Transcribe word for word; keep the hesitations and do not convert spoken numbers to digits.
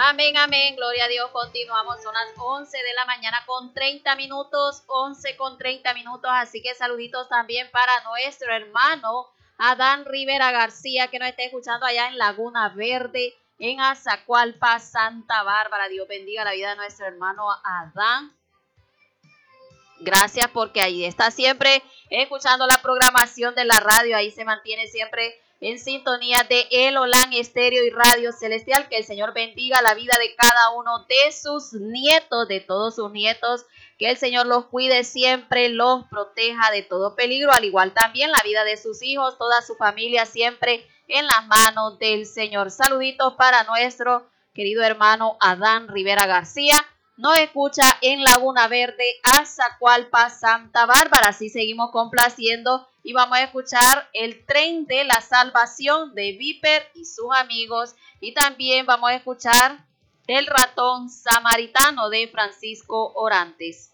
Amén, amén, gloria a Dios. Continuamos, son las once de la mañana con treinta minutos, once con treinta minutos, así que saluditos también para nuestro hermano Adán Rivera García, que nos está escuchando allá en Laguna Verde, en Azacualpa, Santa Bárbara. Dios bendiga la vida de nuestro hermano Adán. Gracias porque ahí está siempre escuchando la programación de la radio, ahí se mantiene siempre en sintonía de El Olán Estéreo y Radio Celestial. Que el Señor bendiga la vida de cada uno de sus nietos, de todos sus nietos, que el Señor los cuide siempre, los proteja de todo peligro, al igual también la vida de sus hijos, toda su familia siempre en las manos del Señor. Saluditos para nuestro querido hermano Adán Rivera García. Nos escucha en Laguna Verde, Azacualpa, Santa Bárbara. Así seguimos complaciendo y vamos a escuchar el Tren de la Salvación de Viper y sus amigos. Y también vamos a escuchar El Ratón Samaritano de Francisco Orantes.